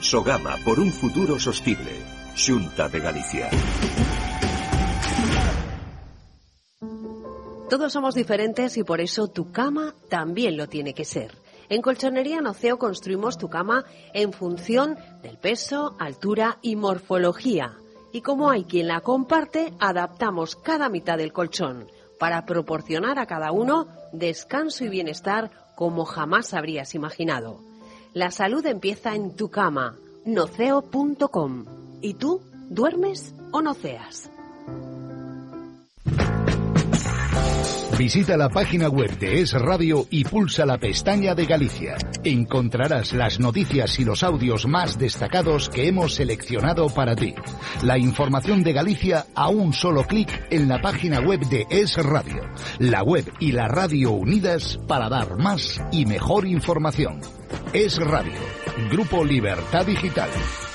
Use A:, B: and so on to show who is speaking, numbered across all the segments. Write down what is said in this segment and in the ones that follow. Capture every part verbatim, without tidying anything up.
A: Sogama, por un futuro sostible. Xunta de Galicia.
B: Todos somos diferentes y por eso tu cama también lo tiene que ser. En Colchonería Noceo construimos tu cama en función del peso, altura y morfología. Y como hay quien la comparte, adaptamos cada mitad del colchón para proporcionar a cada uno descanso y bienestar como jamás habrías imaginado. La salud empieza en tu cama. noceo punto com. ¿Y tú? ¿Duermes o noceas?
C: Visita la página web de Es Radio y pulsa la pestaña de Galicia. Encontrarás las noticias y los audios más destacados que hemos seleccionado para ti. La información de Galicia a un solo clic en la página web de Es Radio. La web y la radio unidas para dar más y mejor información. Es Radio. Grupo Libertad Digital.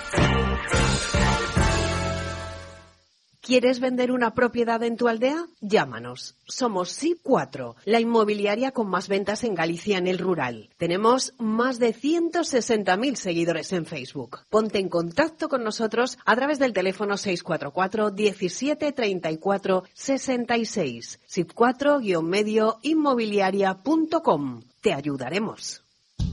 B: ¿Quieres vender una propiedad en tu aldea? Llámanos. Somos S I P cuatro, la inmobiliaria con más ventas en Galicia en el rural. Tenemos más de ciento sesenta mil seguidores en Facebook. Ponte en contacto con nosotros a través del teléfono seis cuatro cuatro, diecisiete, treinta y cuatro, sesenta y seis. S I P cuatro guion medio inmobiliaria punto com. Te ayudaremos.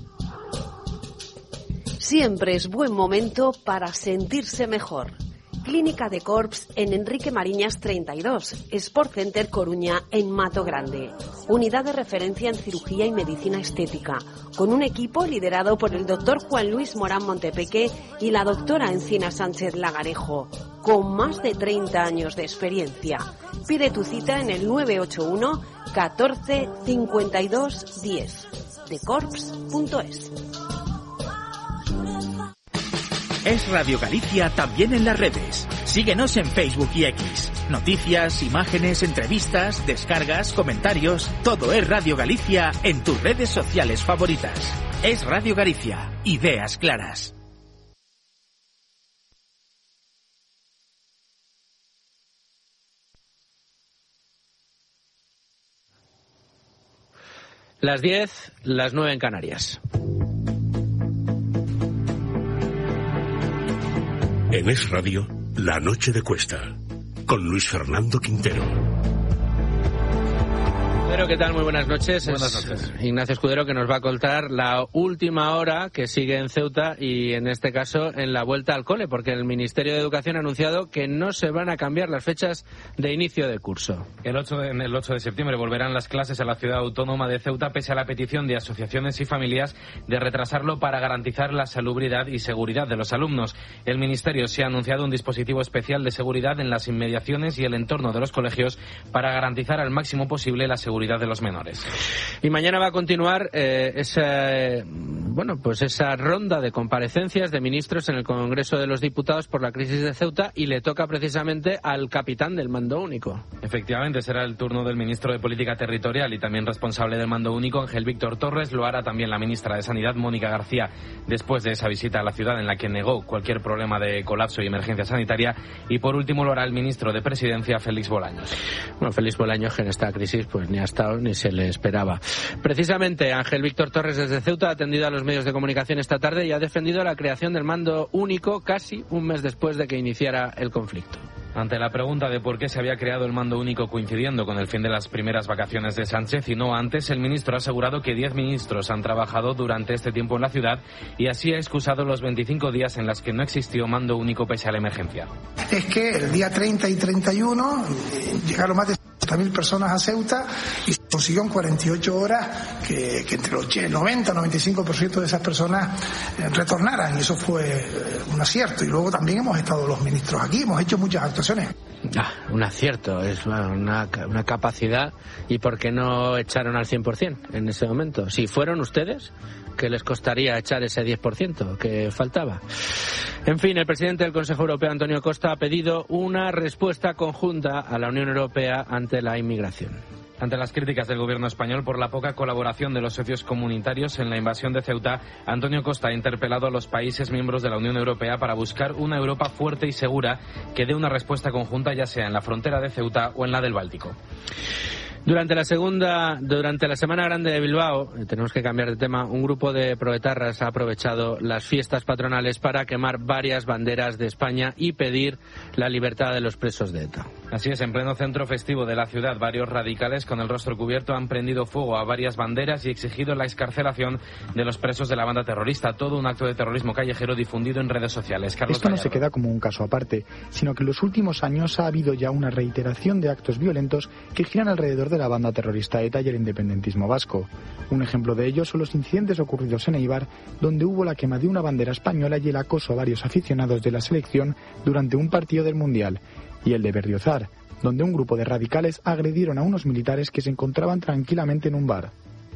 B: Siempre es buen momento para sentirse mejor. Clínica de Corps en Enrique Mariñas treinta y dos, Sport Center Coruña en Mato Grande. Unidad de referencia en cirugía y medicina estética, con un equipo liderado por el doctor Juan Luis Morán Montepeque y la doctora Encina Sánchez Lagarejo, con más de treinta años de experiencia. Pide tu cita en el nueve ocho uno, catorce, cincuenta y dos, diez, de corps punto es.
D: Es Radio Galicia también en las redes. Síguenos en Facebook y X. Noticias, imágenes, entrevistas, descargas, comentarios. Todo es Radio Galicia en tus redes sociales favoritas. Es Radio Galicia. Ideas claras.
E: Las diez, las nueve en Canarias.
A: En Es Radio, La Noche de Cuesta, con Luis Fernando Quintero.
E: Escudero, ¿qué tal? Muy buenas noches.
F: Buenas
E: es
F: noches.
E: Ignacio Escudero, que nos va a contar la última hora que sigue en Ceuta y, en este caso, en la vuelta al cole, porque el Ministerio de Educación ha anunciado que no se van a cambiar las fechas de inicio de curso.
F: El ocho de, el ocho de septiembre volverán las clases a la ciudad autónoma de Ceuta, pese a la petición de asociaciones y familias de retrasarlo para garantizar la salubridad y seguridad de los alumnos. El Ministerio se ha anunciado un dispositivo especial de seguridad en las inmediaciones y el entorno de los colegios para garantizar al máximo posible la seguridad de los menores.
E: Y mañana va a continuar eh, esa, bueno, pues esa ronda de comparecencias de ministros en el Congreso de los Diputados por la crisis de Ceuta, y le toca precisamente al capitán del mando único.
F: Efectivamente, será el turno del ministro de Política Territorial y también responsable del mando único, Ángel Víctor Torres. Lo hará también la ministra de Sanidad, Mónica García, después de esa visita a la ciudad en la que negó cualquier problema de colapso y emergencia sanitaria. Y por último lo hará el ministro de Presidencia, Félix Bolaños.
E: Bueno, Félix Bolaños, que en esta crisis pues ni ha estado ni se le esperaba. Precisamente, Ángel Víctor Torres desde Ceuta ha atendido a los medios de comunicación esta tarde y ha defendido la creación del mando único casi un mes después de que iniciara el conflicto.
F: Ante la pregunta de por qué se había creado el mando único coincidiendo con el fin de las primeras vacaciones de Sánchez y no antes, el ministro ha asegurado que diez ministros han trabajado durante este tiempo en la ciudad y así ha excusado los veinticinco días en los que no existió mando único pese a la emergencia.
G: Es que el día treinta y treinta y uno eh, llegaron más de setenta mil personas a Ceuta y se consiguió en cuarenta y ocho horas que, que entre el noventa y noventa y cinco por ciento de esas personas eh, retornaran, y eso fue eh, un acierto. Y luego también hemos estado los ministros aquí, hemos hecho muchas actuaciones.
E: Ah, un acierto, es una, una capacidad. ¿Y por qué no echaron al cien por ciento en ese momento? Si fueron ustedes, ¿qué les costaría echar ese diez por ciento que faltaba? En fin, el presidente del Consejo Europeo, Antonio Costa, ha pedido una respuesta conjunta a la Unión Europea ante la inmigración.
F: Ante las críticas del gobierno español por la poca colaboración de los socios comunitarios en la invasión de Ceuta, Antonio Costa ha interpelado a los países miembros de la Unión Europea para buscar una Europa fuerte y segura que dé una respuesta conjunta, ya sea en la frontera de Ceuta o en la del Báltico.
E: Durante la segunda, durante la Semana Grande de Bilbao, eh, tenemos que cambiar de tema, un grupo de proetarras ha aprovechado las fiestas patronales para quemar varias banderas de España y pedir la libertad de los presos de ETA.
F: Así es, en pleno centro festivo de la ciudad, varios radicales con el rostro cubierto han prendido fuego a varias banderas y exigido la excarcelación de los presos de la banda terrorista. Todo un acto de terrorismo callejero difundido en redes sociales. Carlos
H: Esto no
F: Gallardo.
H: se queda como un caso aparte, sino que en los últimos años ha habido ya una reiteración de actos violentos que giran alrededor de la banda terrorista ETA y el independentismo vasco. Un ejemplo de ello son los incidentes ocurridos en Eibar, donde hubo la quema de una bandera española y el acoso a varios aficionados de la selección durante un partido del Mundial, y el de Berriozar, donde un grupo de radicales agredieron a unos militares que se encontraban tranquilamente en un bar.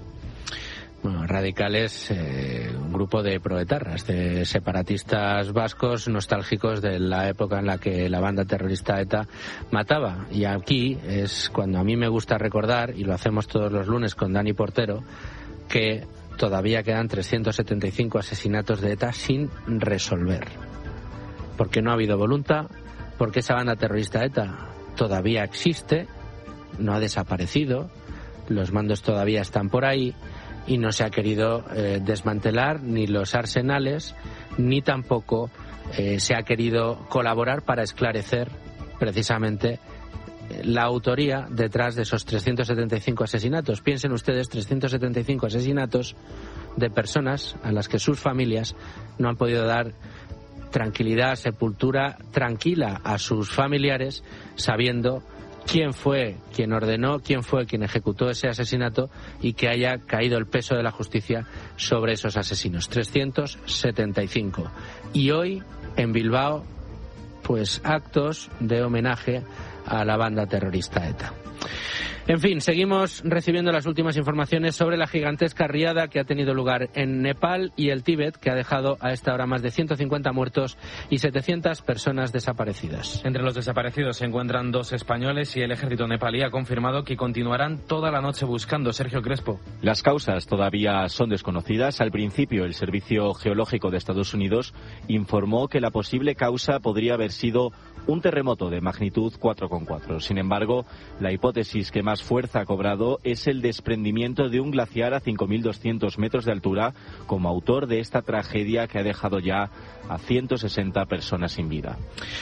E: Bueno, radicales, eh, un grupo de proetarras, de separatistas vascos nostálgicos de la época en la que la banda terrorista ETA mataba. Y aquí es cuando a mí me gusta recordar, y lo hacemos todos los lunes con Dani Portero, que todavía quedan trescientos setenta y cinco asesinatos de ETA sin resolver. Porque no ha habido voluntad, porque esa banda terrorista ETA todavía existe, no ha desaparecido, los mandos todavía están por ahí, y no se ha querido eh, desmantelar ni los arsenales, ni tampoco eh, se ha querido colaborar para esclarecer precisamente eh, la autoría detrás de esos trescientos setenta y cinco asesinatos. Piensen ustedes, trescientos setenta y cinco asesinatos de personas a las que sus familias no han podido dar tranquilidad, sepultura tranquila a sus familiares, sabiendo quién fue quien ordenó, quién fue quien ejecutó ese asesinato y que haya caído el peso de la justicia sobre esos asesinos. trescientos setenta y cinco. Y hoy, en Bilbao, pues actos de homenaje a la banda terrorista ETA. En fin, seguimos recibiendo las últimas informaciones sobre la gigantesca riada que ha tenido lugar en Nepal y el Tíbet, que ha dejado a esta hora más de ciento cincuenta muertos y setecientas personas desaparecidas.
F: Entre los desaparecidos se encuentran dos españoles y el ejército nepalí ha confirmado que continuarán toda la noche buscando. Sergio Crespo.
I: Las causas todavía son desconocidas. Al principio, el Servicio Geológico de Estados Unidos informó que la posible causa podría haber sido un terremoto de magnitud cuatro coma cuatro. Sin embargo, la hipótesis que más fuerza ha cobrado es el desprendimiento de un glaciar a cinco mil doscientos metros de altura como autor de esta tragedia que ha dejado ya a ciento sesenta personas sin vida.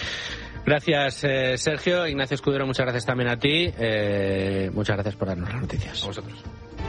E: Gracias, eh, Sergio. Ignacio Escudero, muchas gracias también a ti. Eh, muchas gracias por darnos las noticias.
F: A vosotros.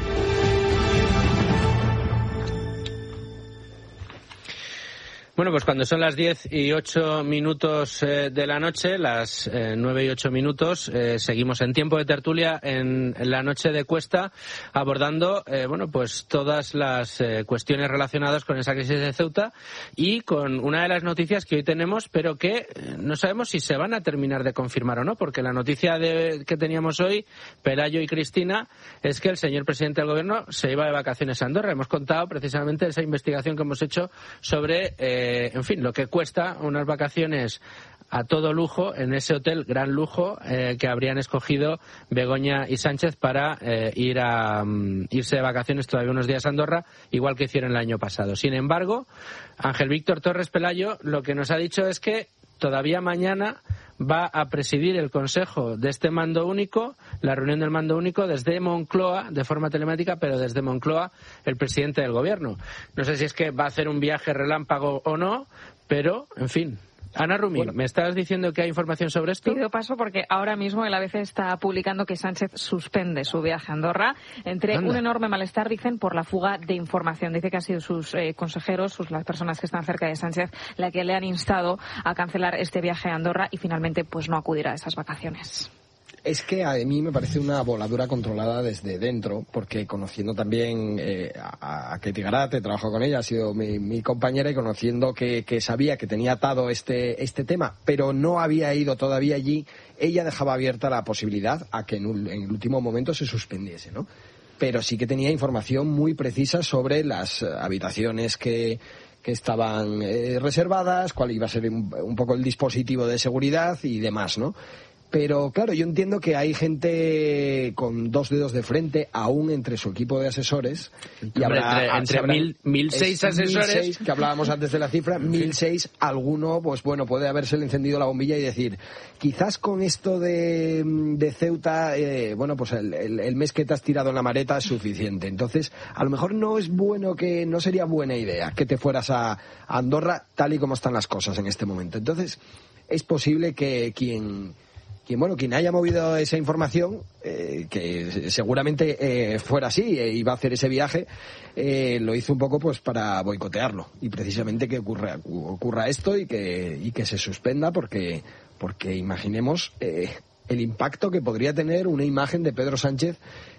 E: Bueno, pues cuando son las diez y ocho minutos eh, de la noche, las eh, nueve y ocho minutos, eh, seguimos en tiempo de tertulia en, en la noche de Cuesta, abordando, eh, bueno, pues todas las eh, cuestiones relacionadas con esa crisis de Ceuta y con una de las noticias que hoy tenemos, pero que eh, no sabemos si se van a terminar de confirmar o no, porque la noticia de, que teníamos hoy, Pelayo y Cristina, es que el señor presidente del gobierno se iba de vacaciones a Andorra. Hemos contado precisamente esa investigación que hemos hecho sobre eh, en fin, lo que cuesta unas vacaciones a todo lujo en ese hotel, gran lujo, eh, que habrían escogido Begoña y Sánchez para eh, ir a um, irse de vacaciones todavía unos días a Andorra, igual que hicieron el año pasado. Sin embargo, Ángel Víctor Torres Pelayo lo que nos ha dicho es que todavía mañana va a presidir el consejo de este mando único, la reunión del mando único desde Moncloa, de forma telemática, pero desde Moncloa, el presidente del gobierno. No sé si es que va a hacer un viaje relámpago o no, pero, en fin. Ana Rumí, bueno, ¿me estás diciendo que hay información sobre esto?
J: Pido paso porque ahora mismo el A B C está publicando que Sánchez suspende su viaje a Andorra entre Anda. un enorme malestar, dicen, por la fuga de información. Dice que han sido sus eh, consejeros, sus, las personas que están cerca de Sánchez, la que le han instado a cancelar este viaje a Andorra y finalmente pues no acudir a esas vacaciones.
K: Es que a mí me parece una voladura controlada desde dentro, porque conociendo también eh, a, a Ketty Garate, trabajo con ella, ha sido mi, mi compañera, y conociendo que, que sabía que tenía atado este, este tema, pero no había ido todavía allí, ella dejaba abierta la posibilidad a que en, un, en el último momento se suspendiese, ¿no? Pero sí que tenía información muy precisa sobre las habitaciones que... que estaban eh, reservadas, cuál iba a ser un, un poco el dispositivo de seguridad y demás, ¿no? Pero claro, yo entiendo que hay gente con dos dedos de frente, aún entre su equipo de asesores. Y habrá,
E: entre entre
K: habrá,
E: mil, mil seis asesores.
K: Mil seis, que hablábamos antes de la cifra, mil seis, alguno, pues bueno, puede habérsele encendido la bombilla y decir, quizás con esto de, de Ceuta, eh, bueno, pues el, el, el mes que te has tirado en la maleta es suficiente. Entonces, a lo mejor no es bueno que, no sería buena idea que te fueras a, a Andorra tal y como están las cosas en este momento. Entonces, es posible que quien... Quien, bueno, quien haya movido esa información, eh, que seguramente eh, fuera así, e iba a hacer ese viaje, eh, lo hizo un poco pues para boicotearlo y precisamente que ocurra, ocurra esto y que, y que se suspenda porque, porque imaginemos eh, el impacto que podría tener una imagen de Pedro Sánchez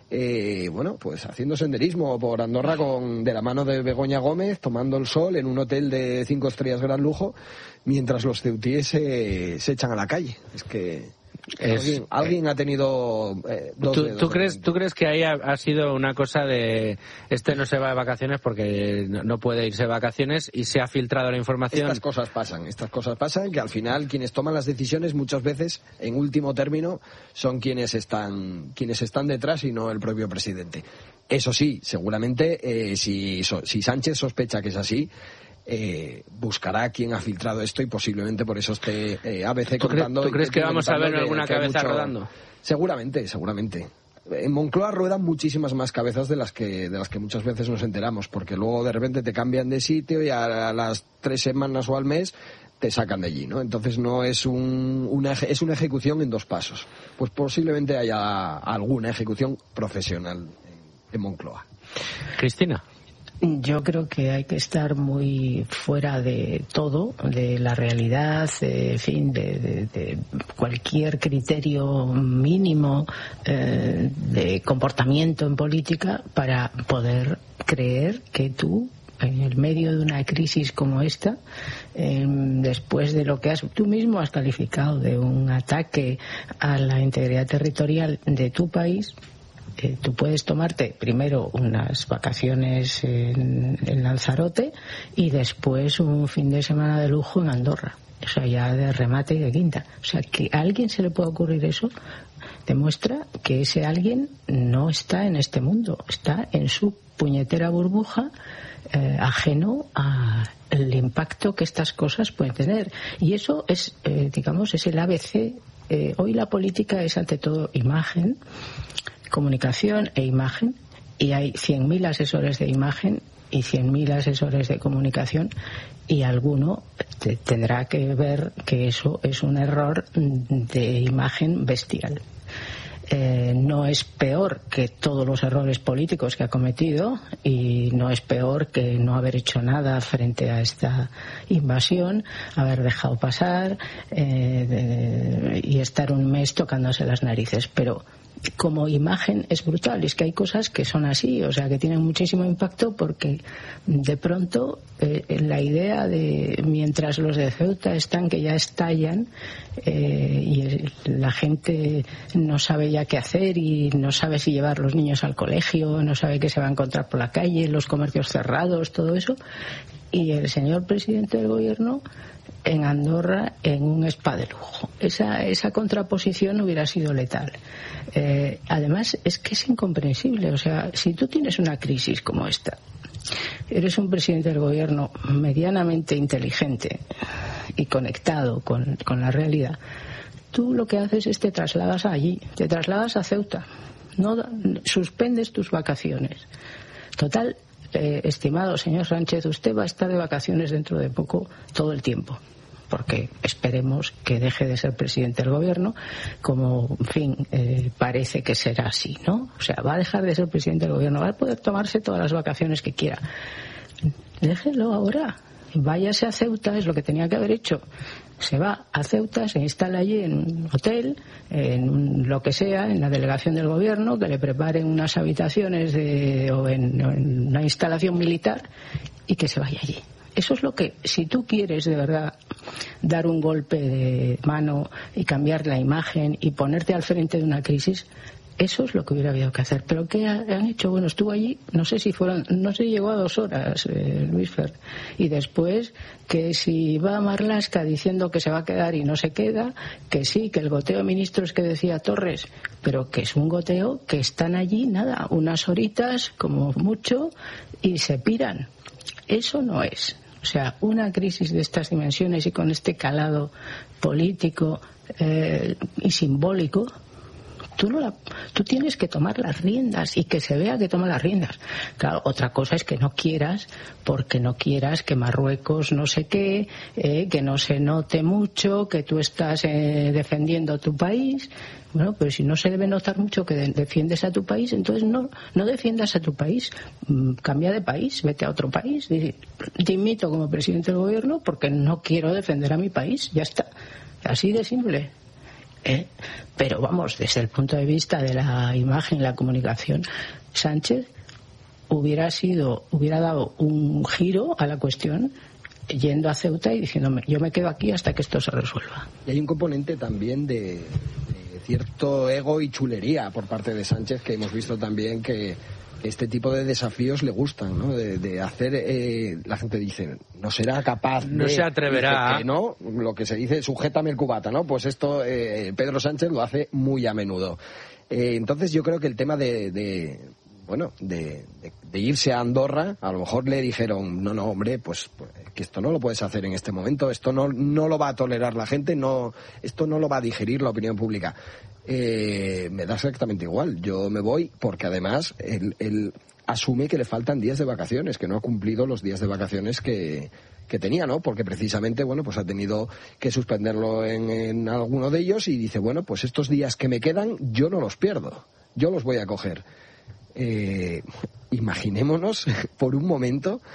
K: Eh, bueno, pues haciendo senderismo por Andorra con de la mano de Begoña Gómez, tomando el sol en un hotel de cinco estrellas gran lujo, mientras los ceutíes se, se echan a la calle. Es que es, alguien, alguien ha tenido eh, dos
E: ¿Tú,
K: dedos
E: ¿tú crees ¿Tú crees que ahí ha, ha sido una cosa de este no se va de vacaciones porque no, no puede irse de vacaciones y se ha filtrado la información?
K: Estas cosas pasan, estas cosas pasan, que al final quienes toman las decisiones muchas veces, en último término, son quienes están quienes están detrás y no el propio presidente. Eso sí, seguramente eh, si, so, si Sánchez sospecha que es así, Eh, buscará quién ha filtrado esto y posiblemente por eso esté eh, A B C contando.
E: ¿Tú crees que vamos a ver alguna cabeza mucho... rodando?
K: Seguramente, seguramente. En Moncloa ruedan muchísimas más cabezas de las que de las que muchas veces nos enteramos, porque luego de repente te cambian de sitio y a las tres semanas o al mes te sacan de allí, ¿no? Entonces no es un, una es una ejecución en dos pasos. Pues posiblemente haya alguna ejecución profesional en, en Moncloa.
E: Cristina.
L: Yo creo que hay que estar muy fuera de todo, de la realidad, de, en fin, de, de, de cualquier criterio mínimo eh, de comportamiento en política para poder creer que tú, en el medio de una crisis como esta, eh, después de lo que has, tú mismo has calificado de un ataque a la integridad territorial de tu país, Eh, tú puedes tomarte primero unas vacaciones en, en Lanzarote y después un fin de semana de lujo en Andorra. O sea, ya de remate y de quinta. O sea, que a alguien se le puede ocurrir eso demuestra que ese alguien no está en este mundo, está en su puñetera burbuja, eh, ajeno al impacto que estas cosas pueden tener. Y eso es, eh, digamos, es el A B C. Eh, hoy la política es ante todo imagen, comunicación e imagen, y hay cien mil asesores de imagen y cien mil asesores de comunicación, y alguno te tendrá que ver que eso es un error de imagen bestial. Eh, no es peor que todos los errores políticos que ha cometido, y no es peor que no haber hecho nada frente a esta invasión, haber dejado pasar eh, de, y estar un mes tocándose las narices, pero como imagen es brutal. Es que hay cosas que son así, o sea, que tienen muchísimo impacto, porque de pronto eh, la idea de mientras los de Ceuta están que ya estallan eh, y la gente no sabe ya qué hacer y no sabe si llevar los niños al colegio, no sabe qué se va a encontrar por la calle, los comercios cerrados, todo eso, y el señor presidente del gobierno en Andorra en un spa de lujo. Esa, esa contraposición hubiera sido letal. Eh, además, es que es incomprensible. O sea, si tú tienes una crisis como esta, eres un presidente del gobierno medianamente inteligente y conectado con, con la realidad, tú lo que haces es te trasladas allí, te trasladas a Ceuta, no suspendes tus vacaciones. Total, Eh, estimado señor Sánchez, usted va a estar de vacaciones dentro de poco todo el tiempo, porque esperemos que deje de ser presidente del gobierno, como, en fin, eh, parece que será así, ¿no? O sea, va a dejar de ser presidente del gobierno, va a poder tomarse todas las vacaciones que quiera. Déjelo ahora, váyase a Ceuta, es lo que tenía que haber hecho. Se va a Ceuta, se instala allí en un hotel, en un, lo que sea, en la delegación del gobierno, que le preparen unas habitaciones de, o, en, o en una instalación militar, y que se vaya allí. Eso es lo que, si tú quieres de verdad dar un golpe de mano y cambiar la imagen y ponerte al frente de una crisis, Eso es lo que hubiera habido que hacer. ¿Pero qué han hecho? Bueno, estuvo allí, no sé si fueron, no sé, llegó a dos horas, eh, Luis Fer. Y después, que si va a Marlaska diciendo que se va a quedar y no se queda, que sí, que el goteo de ministros que decía Torres, pero que es un goteo que están allí, nada, unas horitas, como mucho, y se piran. Eso no es. O sea, una crisis de estas dimensiones y con este calado político eh, y simbólico, Tú, no la, tú tienes que tomar las riendas y que se vea que toma las riendas. Claro, otra cosa es que no quieras, porque no quieras que Marruecos no sé qué, eh, que no se note mucho, que tú estás eh, defendiendo tu país. Bueno, pero si no se debe notar mucho que de, defiendes a tu país, entonces no, no defiendas a tu país. Mm, cambia de país, vete a otro país. Dimito como presidente del gobierno porque no quiero defender a mi país. Ya está. Así de simple. ¿Eh? Pero vamos, desde el punto de vista de la imagen y la comunicación, Sánchez hubiera sido, hubiera dado un giro a la cuestión yendo a Ceuta y diciéndome, yo me quedo aquí hasta que esto se resuelva.
K: Y hay un componente también de, de cierto ego y chulería por parte de Sánchez, que hemos visto también que este tipo de desafíos le gustan, ¿no? De, de hacer, eh, la gente dice, no será capaz de...
E: No se atreverá.
K: Que no, lo que se dice, sujétame el cubata, ¿no? Pues esto eh, Pedro Sánchez lo hace muy a menudo. Eh, entonces yo creo que el tema de, de bueno, de, de, de irse a Andorra, a lo mejor le dijeron, no, no, hombre, pues, pues que esto no lo puedes hacer en este momento, esto no, no lo va a tolerar la gente, no, esto no lo va a digerir la opinión pública. Eh, me da exactamente igual. Yo me voy porque además él, él asume que le faltan días de vacaciones, que no ha cumplido los días de vacaciones que, que tenía, ¿no? Porque precisamente, bueno, pues ha tenido que suspenderlo en, en alguno de ellos y dice, bueno, pues estos días que me quedan yo no los pierdo, yo los voy a coger. Eh, imaginémonos por un momento